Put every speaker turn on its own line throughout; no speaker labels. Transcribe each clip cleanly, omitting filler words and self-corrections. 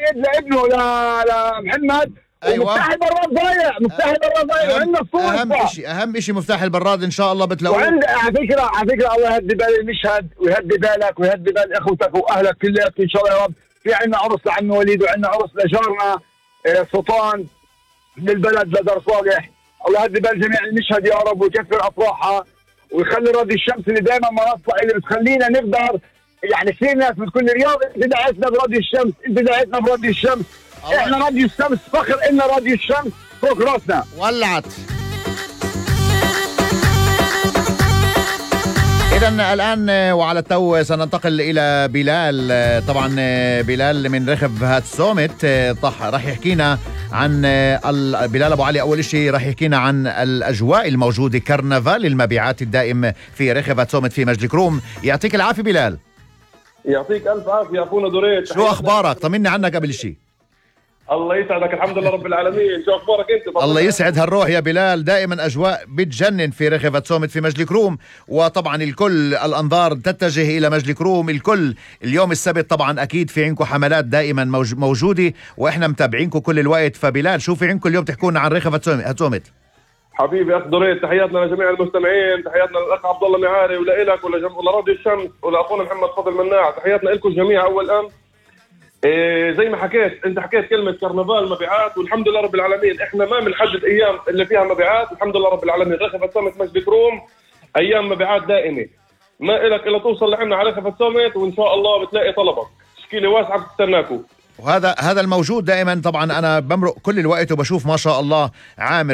اليد لابنه لمحمد.
أيوة.
مفتاح البراد ضايع، مفتاح البراد ضايع، وعندنا الصور.
اهم شيء مفتاح البراد ان شاء الله بتلاقوه.
وعند على فكره الله يهدي بال المشهد ويهدي بالك ويهدي بال اخوتك واهلك كلياتكم ان شاء الله يا رب. في عندنا عرس لعم وليد، وعندنا عرس لجارنا سلطان للبلد لدار صالح. الله يهدي بال جميع المشهد يا رب ويكفر افراحها، ويخلي راديو الشمس اللي دائما منصه اللي بتخلينا نقدر. يعني كثير ناس بتقول لي رياض انت دعيتنا براديو الشمس، انت دعيتنا براديو الشمس. احنا راديو الشمس فخر ان راديو الشمس فوق راسنا.
ولعت. إذا الآن وعلى التو سننتقل إلى بلال. طبعا بلال من رخف هاتسومت راح يحكينا عن بلال أبو علي. أول شيء راح يحكينا عن الأجواء الموجودة، كرنفال المبيعات الدائم في رخف هاتسومت في مجد كروم. يعطيك العافية بلال.
يعطيك ألف عافية أخونا دريد.
شو أخبارك؟ طمني عنك قبل شيء.
الله يسعدك، الحمد لله رب العالمين. شو أخبارك أنت؟
الله يسعد هالروح يا بلال. دائما أجواء بتجنن في رخف هاتسومت في مجد كروم، وطبعا الكل الأنظار تتجه إلى مجد كروم. الكل اليوم السبت طبعا أكيد في عندكم حملات دائما موجودة، وإحنا متابعينكم كل الوقت. فبلال شو في عندكم اليوم تحكونا عن رخف هاتسومت؟
حبيبي أخ دريد، تحياتنا لجميع المستمعين، تحياتنا للأخ عبد الله معاري ولإلك ولراديو الشمس ولأخونا محمد فضل مناع. تحياتنا لكم جميعا. أول أمر زي ما حكيت انت، حكيت كلمه كرنفال مبيعات، والحمد لله رب العالمين. احنا ما بنحدد ايام اللي فيها مبيعات، الحمد لله رب العالمين. رخف هاتسومت مجد كروم ايام مبيعات دائمه، ما إلك الا توصل لعنا على رخف هاتسومت وان شاء الله بتلاقي طلبك. تشكيله واسعه بتستناكم.
وهذا الموجود دائما. طبعا انا بمرق كل الوقت وبشوف ما شاء الله عامر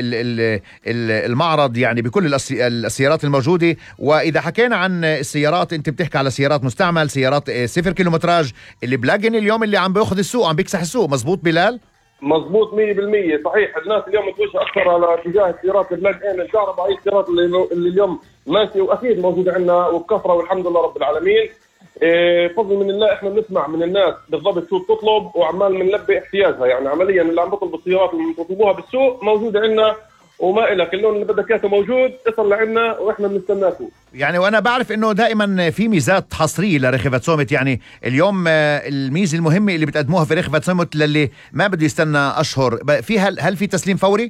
المعرض يعني بكل السيارات الموجوده. واذا حكينا عن السيارات، انت بتحكي على سيارات مستعمل، سيارات 0 كيلومتراج. اللي بلاجن اليوم اللي عم بياخذ السوق، عم بيكسح السوق. مزبوط بلال؟
مزبوط 100% صحيح. الناس اليوم متوجهه اكثر على اتجاه السيارات البلاج ان الكهرباء، هي السيارات اللي اليوم ماشيه واكيد موجوده عندنا وبكثره والحمد لله رب العالمين. فضل من الله. احنا بنسمع من الناس بالضبط شو بتطلب وعمال بنلبي احتياجها. يعني عمليا اللي عم بطلب السيارات اللي بيطلبوها بالسوق موجوده عندنا، وما إلك اللون اللي بدك اياه موجود. اصل لعنا واحنا بنستناكم.
يعني وانا بعرف انه دائما في ميزات حصريه لرخف هاتسومت. يعني اليوم الميزه المهمه اللي بتقدموها في رخف هاتسومت للي ما بده يستنى اشهر، هل في تسليم فوري؟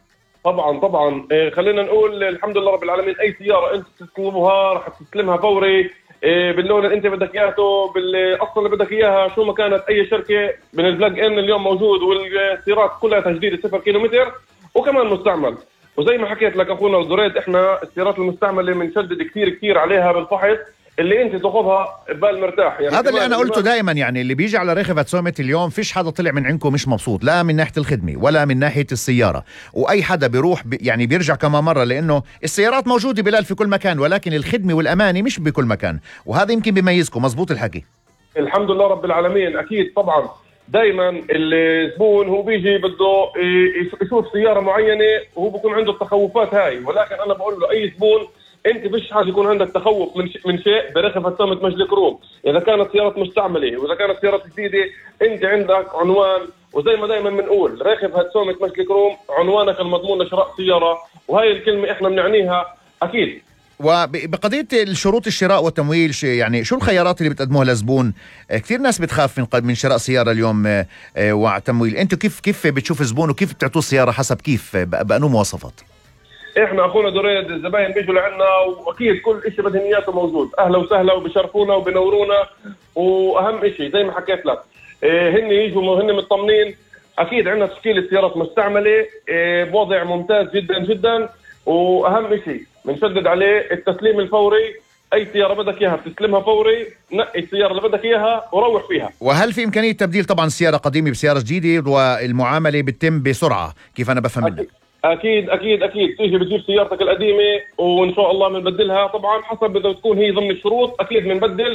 طبعا خلينا نقول الحمد لله رب العالمين. اي سياره انت تطلبها رح تستلمها فوري، باللون اللي انت بدك اياه، بالاصل اللي بدك اياها، شو ما كانت اي شركه من البلاج ان اليوم موجود. والسيارات كلها تجديد 0 كيلومتر وكمان مستعمل. وزي ما حكيت لك اخونا الزريد، احنا السيارات المستعمله بنشدد كثير عليها بالفحص اللي انت تاخذها ببال مرتاح. يعني
هذا اللي انا قلته دائما. يعني اللي بيجي على رخف هاتسومت اليوم فيش حدا طلع من عندكم مش مبسوط، لا من ناحيه الخدمه ولا من ناحيه السياره. واي حدا بيروح يعني بيرجع كمان مره، لانه السيارات موجوده بلال في كل مكان، ولكن الخدمه والامانه مش بكل مكان. وهذا يمكن بيميزكم. مزبوط الحكي؟
الحمد لله رب العالمين. اكيد طبعا. دائما الزبون هو بيجي بده يشوف سياره معينه وهو بيكون عنده التخوفات هاي، ولكن انا بقول له اي زبون انت فيش حاجه يكون عندك تخوف من شيء برخف هاتسومت مجد كروم. اذا كانت سياره مستعمله واذا كانت سياره جديده، انت عندك عنوان. وزي ما دائما بنقول رخف هاتسومت مجد كروم عنوانك المضمون لشراء سياره، وهي الكلمه احنا بنعنيها اكيد.
وبقضيه الشروط الشراء والتمويل، يعني شو الخيارات اللي بتقدموها للزبون؟ كثير ناس بتخاف من شراء سياره اليوم وتمويل. انتم كيف بتشوف الزبون وكيف بتعطوه السياره؟ حسب كيف بأنو مواصفات؟
احنا اخونا دريد الزباين بيجوا لعنا واكيد كل شيء بدهم اياه موجود. اهلا وسهلا وبشرفونا وبنورونا. واهم شيء زي ما حكيت لك، هن يجوا هن مطمنين. اكيد عندنا تشكيله سيارات مستعمله بوضع ممتاز جدا. واهم شيء بنشدد عليه التسليم الفوري. اي سياره بدك اياها بتسلمها فوري، نقي السياره اللي بدك اياها وروح فيها.
وهل في امكانيه تبديل طبعا السياره قديمه بسياره جديده، والمعامله بتتم بسرعه كيف انا بفهم منك؟
اكيد تيجي بتجيب سيارتك القديمه وان شاء الله بنبدلها. طبعا حسب بدها تكون هي ضمن الشروط، اكيد بنبدل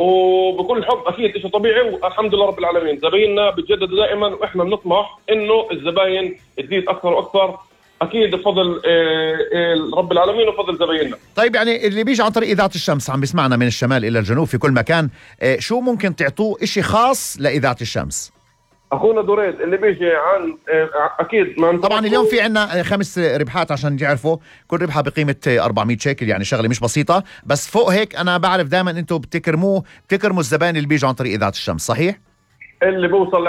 وبكل حب. اكيد شيء طبيعي والحمد لله رب العالمين. زبايننا بتجددوا دائما واحنا بنطمح انه الزباين تزيد اكثر واكثر، اكيد بفضل رب العالمين وفضل زبايننا.
طيب يعني اللي بيجي عن طريق اذاعه الشمس عم بيسمعنا من الشمال الى الجنوب في كل مكان، شو ممكن تعطوه شيء خاص لاذاعه الشمس؟
اخونا دريد اللي بيجي عن اكيد
طبعا اليوم في عنا 5 ربحات عشان تعرفوا، كل ربحه بقيمه 400 شيكل، يعني شغله مش بسيطه. بس فوق هيك انا بعرف دائما انتم بتكرموا الزبائن اللي بيجوا عن طريق اذاعه الشمس، صحيح؟
اللي بوصل